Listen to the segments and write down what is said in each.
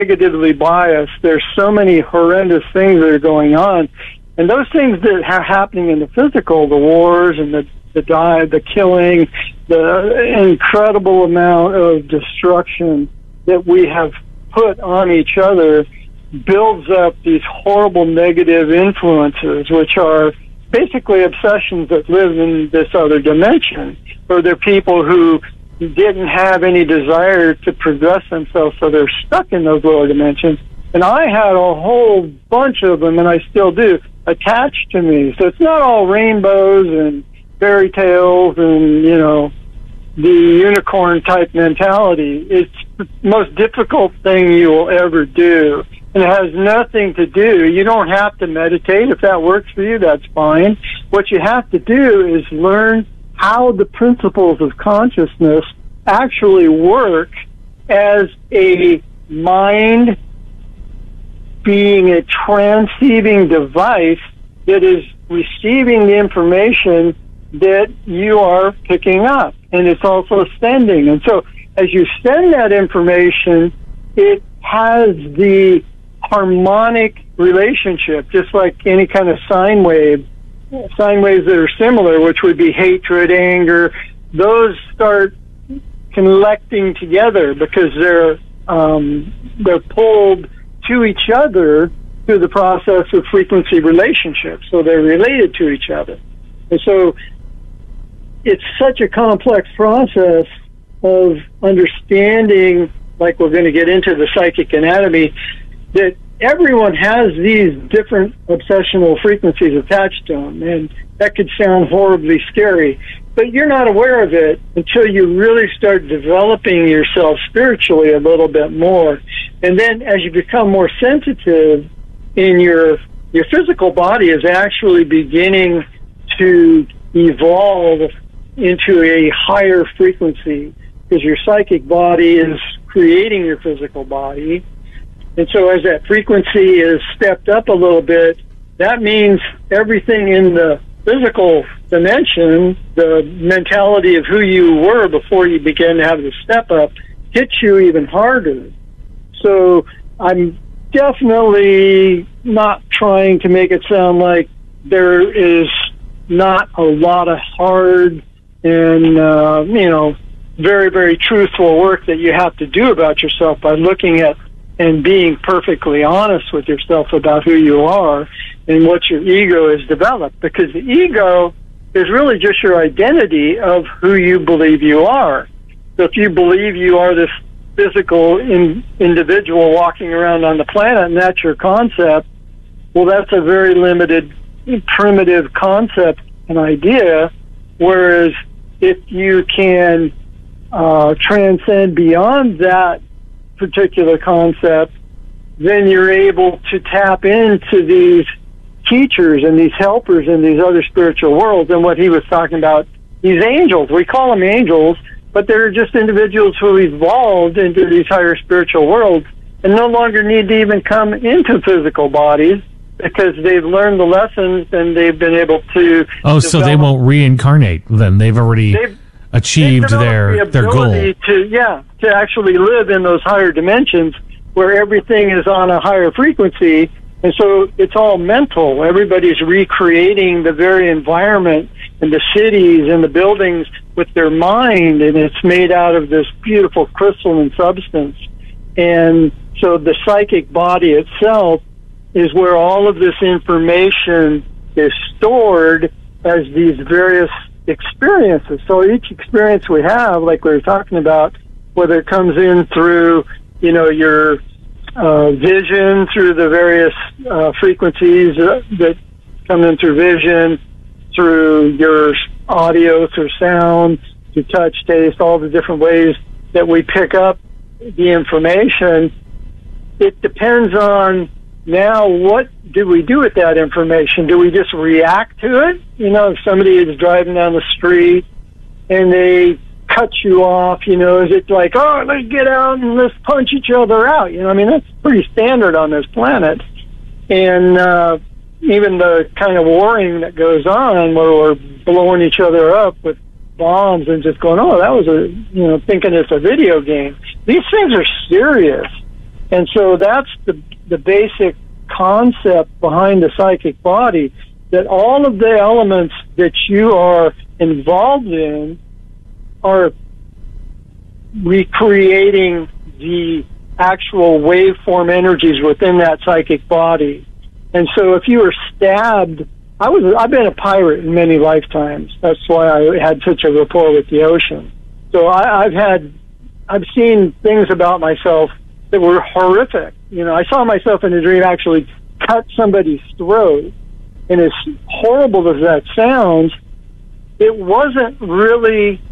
negatively biased. There's so many horrendous things that are going on. And those things that are happening in the physical, the wars and the killing, the incredible amount of destruction that we have put on each other builds up these horrible negative influences, which are basically obsessions that live in this other dimension. Or they're people who didn't have any desire to progress themselves, so they're stuck in those lower dimensions. And I had a whole bunch of them, and I still do, attached to me. So it's not all rainbows and fairy tales and, you know, the unicorn type mentality. It's the most difficult thing you will ever do. And it has nothing to do, you don't have to meditate. If that works for you, that's fine. What you have to do is learn how the principles of consciousness actually work as a mind being a transceiving device that is receiving the information that you are picking up. And it's also sending. And so as you send that information, it has the harmonic relationship, just like any kind of sine wave. Sine waves that are similar, which would be hatred, anger, those start collecting together because they're pulled to each other through the process of frequency relationships. So they're related to each other. And so it's such a complex process of understanding, like we're going to get into the psychic anatomy, that everyone has these different obsessional frequencies attached to them, and that could sound horribly scary, but you're not aware of it until you really start developing yourself spiritually a little bit more. And then as you become more sensitive, in your physical body is actually beginning to evolve into a higher frequency, because your psychic body is creating your physical body. And so as that frequency is stepped up a little bit, that means everything in the physical dimension, the mentality of who you were before you began to have the step up, hits you even harder. So I'm definitely not trying to make it sound like there is not a lot of hard and, very, very truthful work that you have to do about yourself by looking at and being perfectly honest with yourself about who you are and what your ego has developed. Because the ego is really just your identity of who you believe you are. So if you believe you are this physical individual walking around on the planet and that's your concept, well, that's a very limited, primitive concept and idea. Whereas if you can transcend beyond that particular concept, then you're able to tap into these teachers and these helpers in these other spiritual worlds. And what he was talking about, these angels, we call them angels, but they're just individuals who evolved into these higher spiritual worlds and no longer need to even come into physical bodies because they've learned the lessons and they've been able to... Oh, so they won't reincarnate then. They've already achieved their goal. To actually live in those higher dimensions where everything is on a higher frequency. And so it's all mental. Everybody's recreating the very environment and the cities and the buildings with their mind, and it's made out of this beautiful crystalline substance. And so the psychic body itself is where all of this information is stored as these various experiences. So each experience we have, like we were talking about, whether it comes in through, your vision, through the various frequencies that come in through vision, through your audio, through sound, through touch, taste, all the different ways that we pick up the information. It depends on now what do we do with that information? Do we just react to it? If somebody is driving down the street and they cut you off, is it like, oh, let's get out and let's punch each other out? That's pretty standard on this planet. And even the kind of warring that goes on where we're blowing each other up with bombs and just going, oh, that was thinking it's a video game. These things are serious. And so that's the basic concept behind the psychic body, that all of the elements that you are involved in are recreating the actual waveform energies within that psychic body. And so if you were stabbed, I've been a pirate in many lifetimes. That's why I had such a rapport with the ocean. So I've seen things about myself that were horrific. You know, I saw myself in a dream actually cut somebody's throat. And as horrible as that sounds, it wasn't really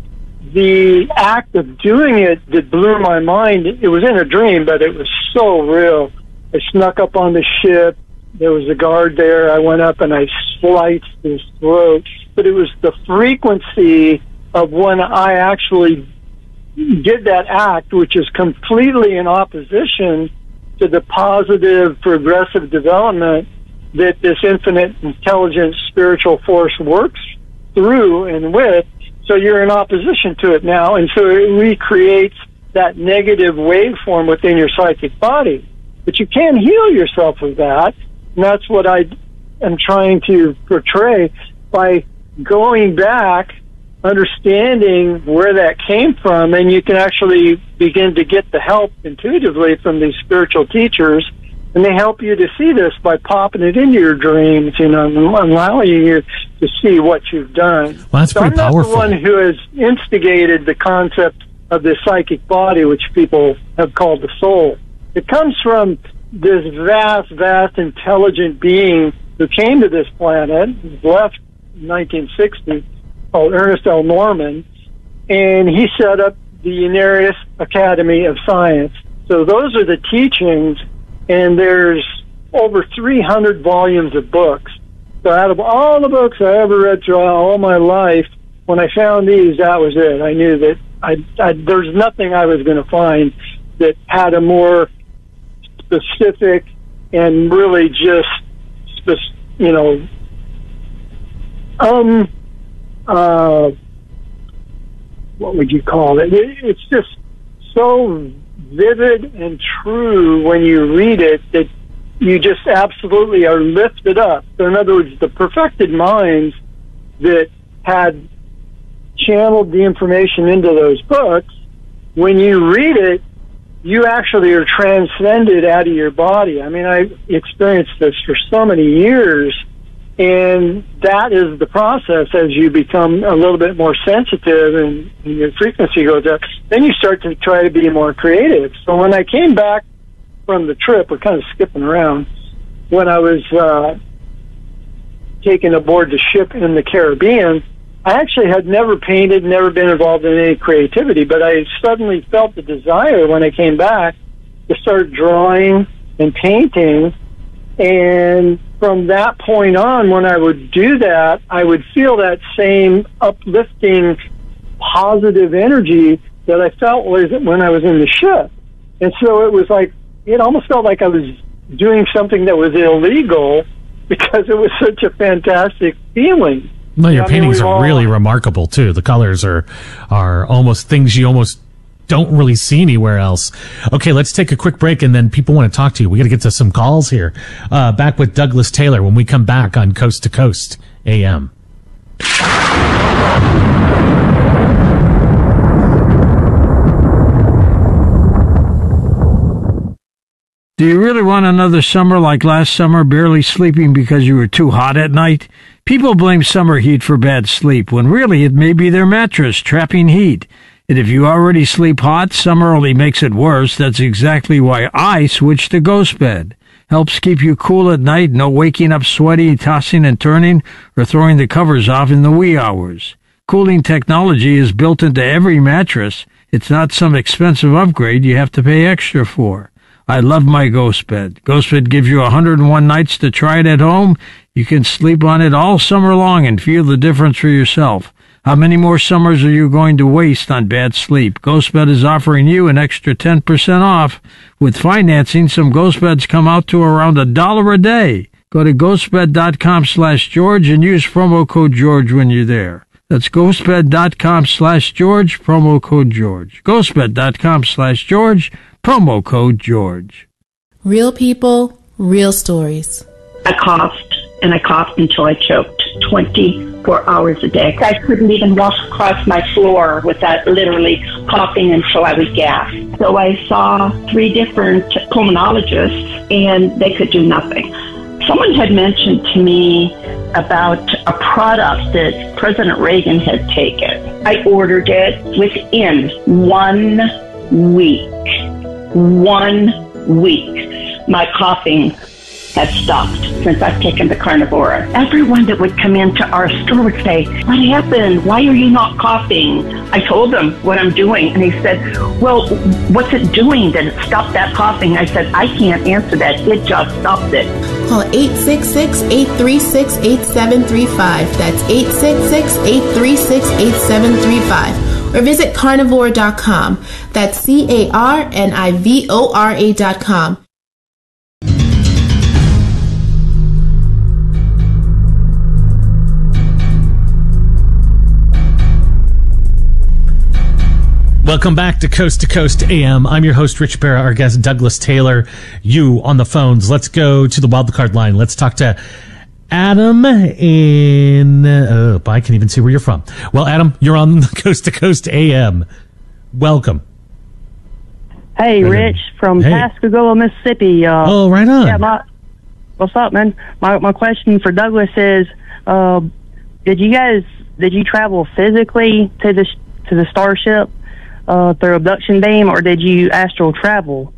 the act of doing it that blew my mind. It was in a dream, but it was so real. I snuck up on the ship. There was a guard there. I went up and I sliced his throat. But it was the frequency of when I actually did that act, which is completely in opposition to the positive progressive development that this infinite intelligent spiritual force works through and with. So you're in opposition to it now, and so it recreates that negative waveform within your psychic body. But you can't heal yourself of that, and that's what I am trying to portray by going back, understanding where that came from, and you can actually begin to get the help intuitively from these spiritual teachers, and they help you to see this by popping it into your dreams, you know, and allowing you to see what you've done. Well, that's pretty powerful. I'm not the one who has instigated the concept of the psychic body, which people have called the soul. It comes from this vast, vast intelligent being who came to this planet, left in 1960, called Ernest L. Norman, and he set up the Unarius Academy of Science. So those are the teachings, and there's over 300 volumes of books. So out of all the books I ever read throughout all my life, when I found these, that was it. I knew that there's nothing I was going to find that had a more specific and really just, you know, what would you call it? It's just so vivid and true when you read it that you just absolutely are lifted up. So in other words, the perfected minds that had channeled the information into those books, when you read it, you actually are transcended out of your body. I mean, I experienced this for so many years, and that is the process as you become a little bit more sensitive and your frequency goes up. Then you start to try to be more creative. So when I came back from the trip, we're kind of skipping around, when I was taken aboard the ship in the Caribbean, I actually had never painted, never been involved in any creativity, but I suddenly felt the desire when I came back to start drawing and painting. And from that point on, when I would do that, I would feel that same uplifting, positive energy that I felt when I was in the ship. And so it was like, it almost felt like I was doing something that was illegal because it was such a fantastic feeling. Well, your paintings are really remarkable, too. The colors are almost things you almost don't really see anywhere else. Okay, let's take a quick break, and then people want to talk to you. We got to get to some calls here. Back with Douglas Taylor when we come back on Coast to Coast AM. Do you really want another summer like last summer, barely sleeping because you were too hot at night? People blame summer heat for bad sleep, when really it may be their mattress trapping heat. And if you already sleep hot, summer only makes it worse. That's exactly why I switched to Ghost Bed. Helps keep you cool at night, no waking up sweaty, tossing and turning, or throwing the covers off in the wee hours. Cooling technology is built into every mattress. It's not some expensive upgrade you have to pay extra for. I love my Ghost Bed. Ghost Bed gives you 101 nights to try it at home. You can sleep on it all summer long and feel the difference for yourself. How many more summers are you going to waste on bad sleep? Ghost Bed is offering you an extra 10% off. With financing, some Ghost Beds come out to around $1 a day. Go to ghostbed.com/George and use promo code George when you're there. That's ghostbed.com/George, promo code George. Ghostbed.com/George, Promo code George. Real people, real stories. I coughed until I choked 24 hours a day. I couldn't even walk across my floor without literally coughing until I would gasp. So I saw 3 different pulmonologists, and they could do nothing. Someone had mentioned to me about a product that President Reagan had taken. I ordered it within 1 week. 1 week. My coughing has stopped since I've taken the Carnivora. Everyone that would come into our store would say, "What happened? Why are you not coughing?" I told them what I'm doing, and he said, "Well, what's it doing that it stopped that coughing?" I said, "I can't answer that. It just stopped it." Call 866-836-8735. That's 866-836-8735. Or visit carnivore.com. That's CARNIVORA.com. Welcome back to Coast AM. I'm your host, Rich Barra, our guest, Douglas Taylor. You on the phones. Let's go to the wildcard line. Let's talk to Adam in... I can't even see where you're from. Well, Adam, you're on Coast AM. Welcome. Hey, Rich, from Pascagoula, Mississippi. Right on. Yeah, what's up, man? My question for Douglas is, did you travel physically to the starship through abduction beam, or did you astral travel?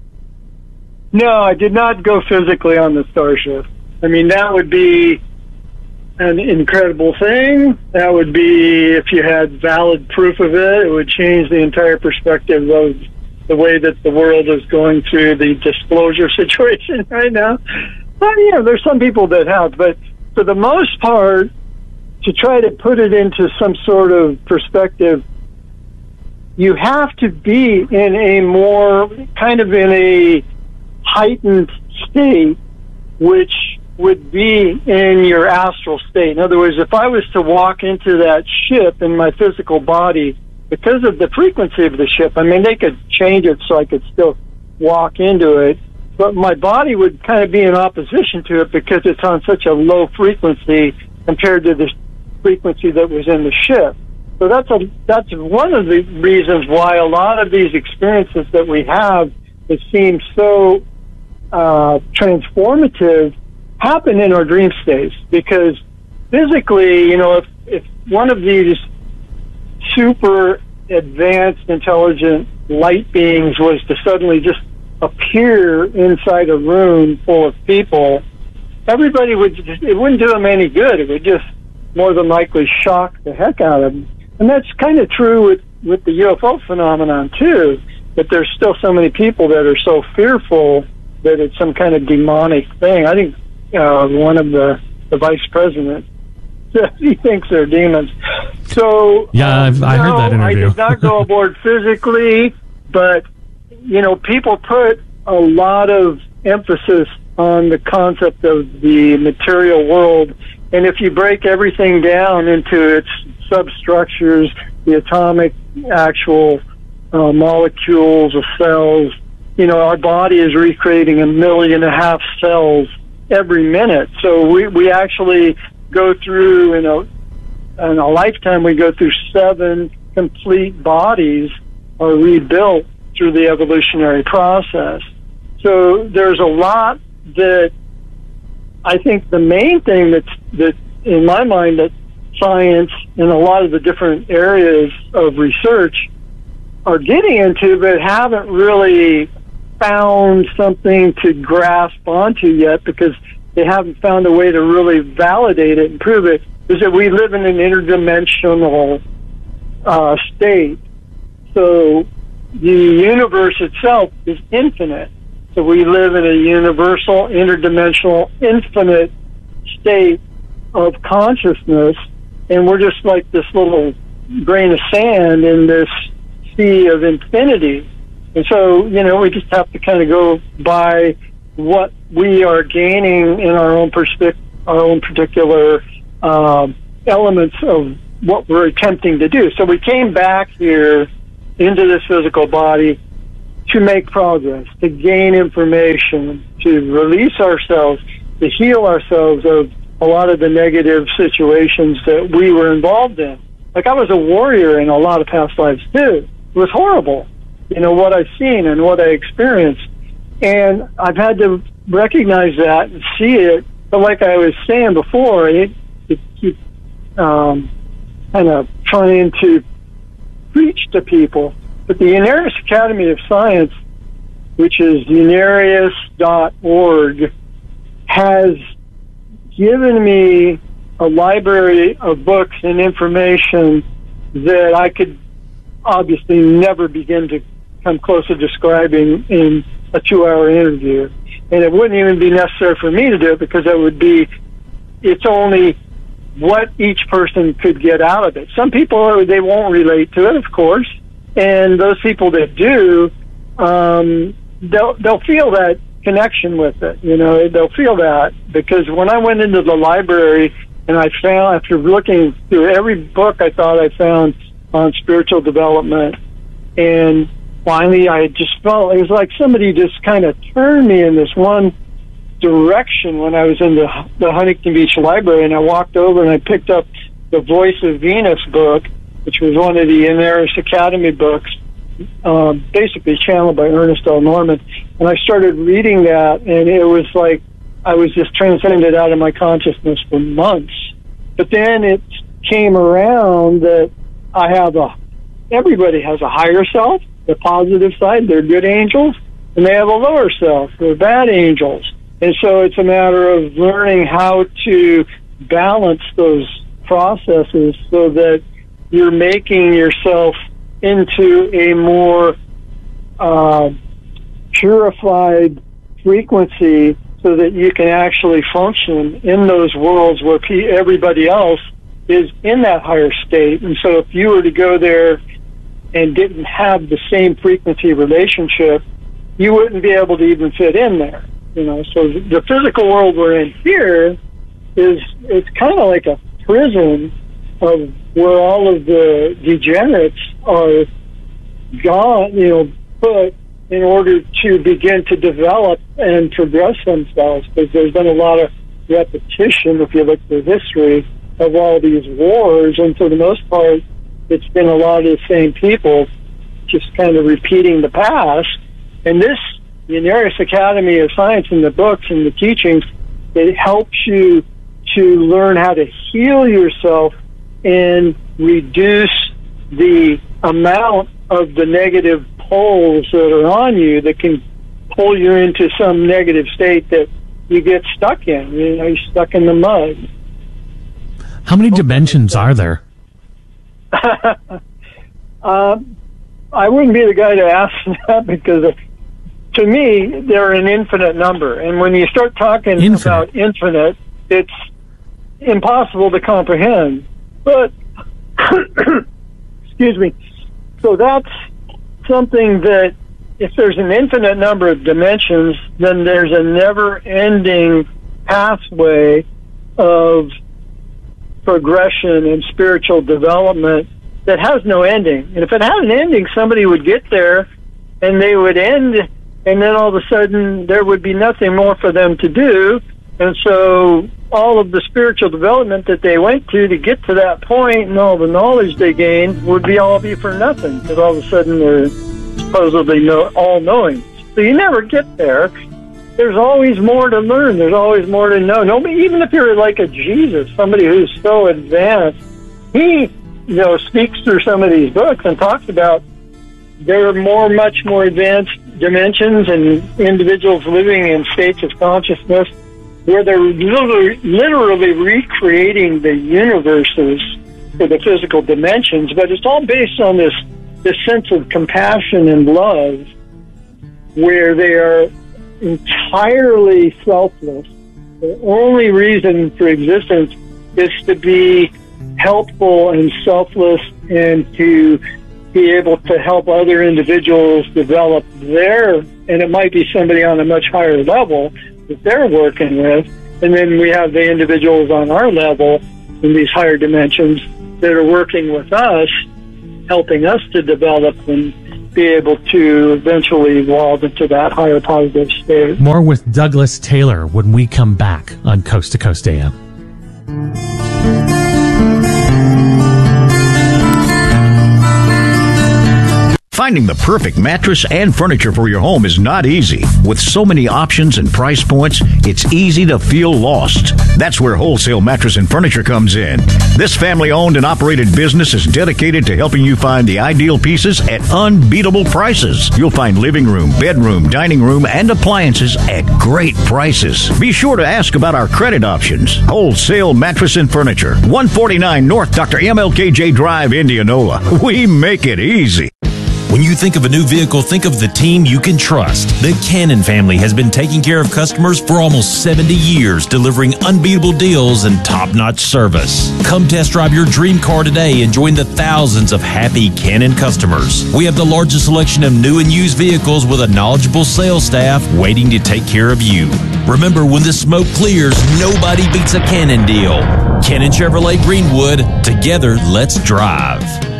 No, I did not go physically on the starship. I mean, that would be an incredible thing. That would be, if you had valid proof of it, it would change the entire perspective of the way that the world is going through the disclosure situation right now. But, there's some people that have. But for the most part, to try to put it into some sort of perspective, you have to be in a more, kind of in a heightened state, which would be in your astral state. In other words, if I was to walk into that ship in my physical body, because of the frequency of the ship, I mean, they could change it so I could still walk into it, but my body would kind of be in opposition to it because it's on such a low frequency compared to the frequency that was in the ship. So that's one of the reasons why a lot of these experiences that we have that seem so transformative happen in our dream states. Because physically, if one of these super advanced, intelligent light beings was to suddenly just appear inside a room full of people, everybody it wouldn't do them any good. It would just more than likely shock the heck out of them. And that's kind of true with the UFO phenomenon, too, that there's still so many people that are so fearful that it's some kind of demonic thing. I think one of the vice presidents, he thinks they're demons. So, I heard that interview. I did not go aboard physically, but, people put a lot of emphasis on the concept of the material world. And if you break everything down into its substructures, the atomic actual molecules of cells, our body is recreating 1.5 million cells every minute. So we actually go through, in a lifetime, we go through 7 complete bodies are rebuilt through the evolutionary process. So there's a lot that I think the main thing that in my mind that science and a lot of the different areas of research are getting into but haven't really found something to grasp onto yet because they haven't found a way to really validate it and prove it, is that we live in an interdimensional state. So the universe itself is infinite. So we live in a universal, interdimensional, infinite state of consciousness, and we're just like this little grain of sand in this sea of infinity. And so, we just have to kind of go by what we are gaining in our own particular elements of what we're attempting to do. So we came back here into this physical body to make progress, to gain information, to release ourselves, to heal ourselves of a lot of the negative situations that we were involved in. Like, I was a warrior in a lot of past lives too. It was horrible, what I've seen and what I experienced. And I've had to recognize that and see it. But like I was saying before, it keep kind of trying to preach to people. But the Unarius Academy of Science, which is unarius.org, has given me a library of books and information that I could obviously never begin to come close to describing in a 2-hour interview. And it wouldn't even be necessary for me to do it, because it's only what each person could get out of it. Some people, they won't relate to it, of course. And those people that do, they'll feel that connection with it. They'll feel that, because when I went into the library and I found, after looking through every book I thought I found on spiritual development, and finally I just felt it was like somebody just kind of turned me in this one direction when I was in the Huntington Beach Library, and I walked over and I picked up the Voice of Venus book, which was one of the Unarius Academy books, basically channeled by Ernest L. Norman. And I started reading that, and it was like I was just transcended out of my consciousness for months. But then it came around that everybody has a higher self, the positive side, they're good angels, and they have a lower self, they're bad angels. And so it's a matter of learning how to balance those processes so that you're making yourself into a more purified frequency, so that you can actually function in those worlds where everybody else is in that higher state. And so if you were to go there and didn't have the same frequency relationship, you wouldn't be able to even fit in there. So the physical world we're in here it's kind of like a prison of where all of the degenerates are gone, put in order to begin to develop and progress themselves, because there's been a lot of repetition, if you look through history, of all these wars, and for the most part, it's been a lot of the same people just kind of repeating the past. And this Unarius Academy of Science, and the books and the teachings, it helps you to learn how to heal yourself and reduce the amount of the negative poles that are on you that can pull you into some negative state that you get stuck in. You're stuck in the mud. How many dimensions are there? I wouldn't be the guy to ask that, because to me, they're an infinite number. And when you start talking about infinite, it's impossible to comprehend. But, excuse me, so that's something that, if there's an infinite number of dimensions, then there's a never-ending pathway of progression and spiritual development that has no ending. And if it had an ending, somebody would get there and they would end, and then all of a sudden there would be nothing more for them to do. And so all of the spiritual development that they went to get to that point, and all the knowledge they gained would all be for nothing, because all of a sudden they're supposedly all-knowing. So you never get there. There's always more to learn. There's always more to know. Nobody, even if you're like a Jesus, somebody who's so advanced, he speaks through some of these books and talks about there are much more advanced dimensions and individuals living in states of consciousness where they're literally recreating the universes for the physical dimensions, but it's all based on this sense of compassion and love, where they are entirely selfless. The only reason for existence is to be helpful and selfless, and to be able to help other individuals develop and it might be somebody on a much higher level that they're working with, and then we have the individuals on our level in these higher dimensions that are working with us, helping us to develop and be able to eventually evolve into that higher positive state. More with Douglas Taylor when we come back on Coast to Coast AM. Finding the perfect mattress and furniture for your home is not easy. With so many options and price points, it's easy to feel lost. That's where Wholesale Mattress and Furniture comes in. This family-owned and operated business is dedicated to helping you find the ideal pieces at unbeatable prices. You'll find living room, bedroom, dining room, and appliances at great prices. Be sure to ask about our credit options. Wholesale Mattress and Furniture, 149 North Dr. MLKJ Drive, Indianola. We make it easy. When you think of a new vehicle, think of the team you can trust. The Cannon family has been taking care of customers for almost 70 years, delivering unbeatable deals and top-notch service. Come test drive your dream car today and join the thousands of happy Cannon customers. We have the largest selection of new and used vehicles with a knowledgeable sales staff waiting to take care of you. Remember, when the smoke clears, nobody beats a Cannon deal. Cannon Chevrolet Greenwood. Together, let's drive.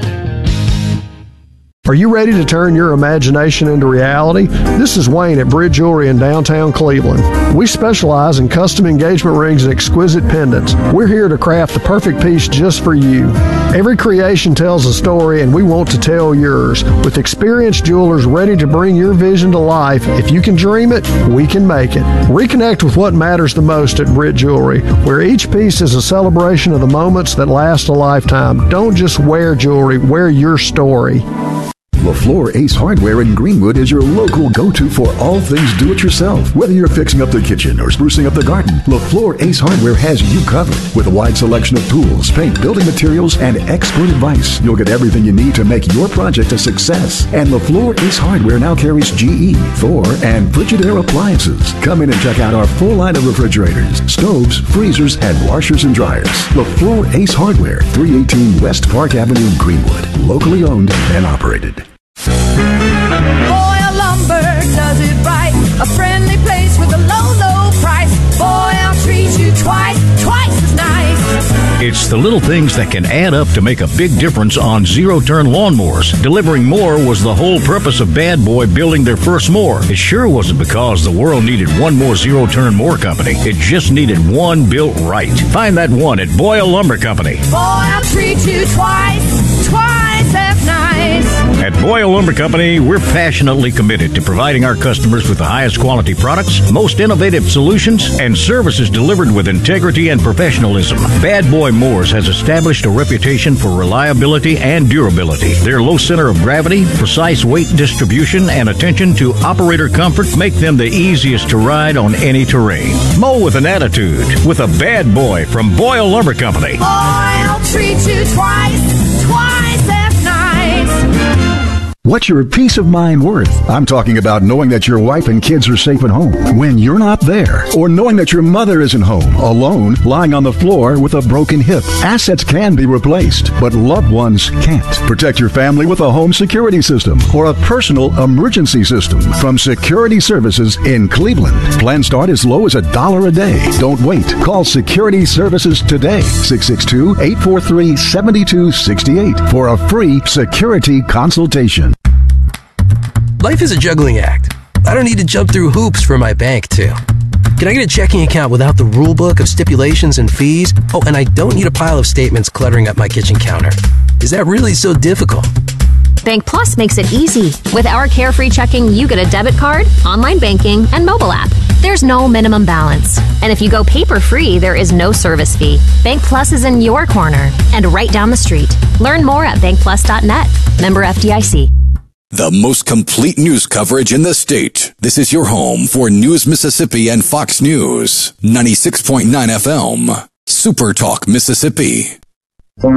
Are you ready to turn your imagination into reality? This is Wayne at Bridge Jewelry in downtown Cleveland. We specialize in custom engagement rings and exquisite pendants. We're here to craft the perfect piece just for you. Every creation tells a story, and we want to tell yours. With experienced jewelers ready to bring your vision to life, if you can dream it, we can make it. Reconnect with what matters the most at Bridge Jewelry, where each piece is a celebration of the moments that last a lifetime. Don't just wear jewelry, wear your story. LaFleur Ace Hardware in Greenwood is your local go-to for all things do-it-yourself. Whether you're fixing up the kitchen or sprucing up the garden, LaFleur Ace Hardware has you covered. With a wide selection of tools, paint, building materials, and expert advice, you'll get everything you need to make your project a success. And LaFleur Ace Hardware now carries GE, Thor, and Frigidaire appliances. Come in and check out our full line of refrigerators, stoves, freezers, and washers and dryers. LaFleur Ace Hardware, 318 West Park Avenue, Greenwood. Locally owned and operated. Boyle Lumber does it right. A friendly place with a low, low price. Boyle treats you twice as nice. It's the little things that can add up to make a big difference on zero-turn lawnmowers. Delivering more was the whole purpose of Bad Boy building their first mower. It sure wasn't because the world needed one more zero-turn mower company. It just needed one built right. Find that one at Boyle Lumber Company. Boyle treats you twice as nice. At Boyle Lumber Company, we're passionately committed to providing our customers with the highest quality products, most innovative solutions, and services delivered with integrity and professionalism. Bad Boy Mowers has established a reputation for reliability and durability. Their low center of gravity, precise weight distribution, and attention to operator comfort make them the easiest to ride on any terrain. Mow with an attitude with a Bad Boy from Boyle Lumber Company. Boyle treats you twice as nice. What's your peace of mind worth? I'm talking about knowing that your wife and kids are safe at home when you're not there, or knowing that your mother isn't home, alone, lying on the floor with a broken hip. Assets can be replaced, but loved ones can't. Protect your family with a home security system or a personal emergency system from Security Services in Cleveland. Plans start as low as $1 a day. Don't wait. Call Security Services today, 662-843-7268 for a free security consultation. Life is a juggling act. I don't need to jump through hoops for my bank, too. Can I get a checking account without the rule book of stipulations and fees? Oh, and I don't need a pile of statements cluttering up my kitchen counter. Is that really so difficult? Bank Plus makes it easy. With our Carefree Checking, you get a debit card, online banking, and mobile app. There's no minimum balance. And if you go paper-free, there is no service fee. Bank Plus is in your corner and right down the street. Learn more at bankplus.net. Member FDIC. The most complete news coverage in the state. This is your home for News Mississippi and Fox News. 96.9 FM. Super Talk Mississippi.